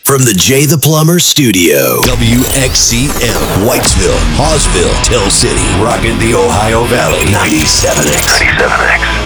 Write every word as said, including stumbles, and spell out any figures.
from the Jay the Plumber studio. W X C M, Whitesville, Hawesville, Tell City, rocking the Ohio Valley. ninety-seven X. ninety-seven X.